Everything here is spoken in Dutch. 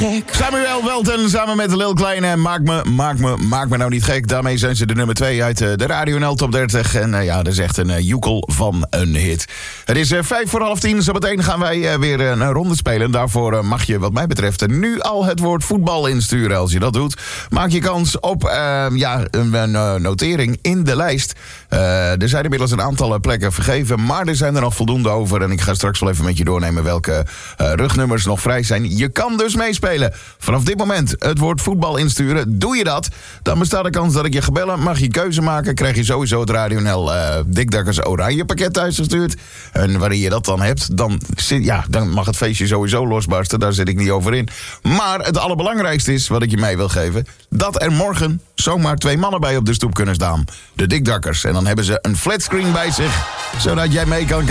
Samuel Welten samen met Lil Kleine. Maak me nou niet gek. Daarmee zijn ze de nummer 2 uit de Radio NL Top 30. En dat is echt een joekel van een hit. Het is 9:05. Zo meteen gaan wij weer een ronde spelen. Daarvoor mag je wat mij betreft nu al het woord voetbal insturen. Als je dat doet, maak je kans op een notering in de lijst. Er zijn inmiddels een aantal plekken vergeven, maar er zijn er nog voldoende over. En ik ga straks wel even met je doornemen welke rugnummers nog vrij zijn. Je kan dus meespelen. Vanaf dit moment het woord voetbal insturen. Doe je dat, dan bestaat de kans dat ik je ga bellen. Mag je keuze maken, krijg je sowieso het Radio NL Dikdakkers Oranje pakket thuisgestuurd. En wanneer je dat dan hebt, dan mag het feestje sowieso losbarsten. Daar zit ik niet over in. Maar het allerbelangrijkste is, wat ik je mee wil geven, dat er morgen zomaar 2 mannen bij op de stoep kunnen staan. De Dikdakkers. En dan hebben ze een flatscreen bij zich, zodat jij mee kan kijken.